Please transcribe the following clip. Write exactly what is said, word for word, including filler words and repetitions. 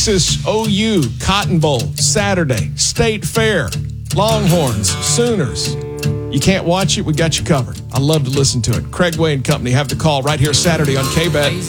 Texas O U Cotton Bowl, Saturday. State Fair, Longhorns, Sooners. You can't watch it, we got you covered. I love to listen to it. Craig Way and Company have the call right here Saturday on K-Bet.